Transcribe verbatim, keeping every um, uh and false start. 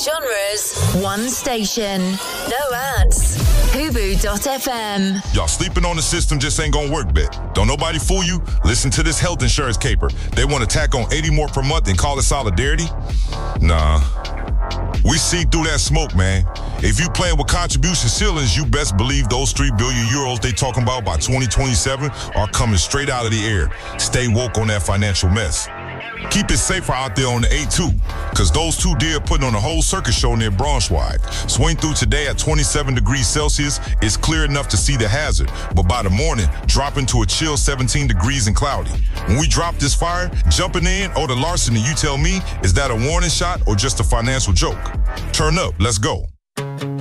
genres, one station. No ads. Hubu dot F M. Y'all sleeping on the system just ain't gonna work, bet. Don't nobody fool you. Listen to this health insurance caper. They want to tack on eighty more per month and call it solidarity? Nah. We see through that smoke, man. If you playing with contribution ceilings, you best believe those three billion euros they talking about by twenty twenty-seven are coming straight out of the air. Stay woke on that financial mess. Keep it safer out there on the A two, because those two deer putting on a whole circus show near Braunschweig. Swing through today at twenty-seven degrees Celsius. It's clear enough to see the hazard, but by the morning, dropping to a chill seventeen degrees and cloudy. When we drop this fire, jumping in or the larceny, you tell me, is that a warning shot or just a financial joke? Turn up, let's go.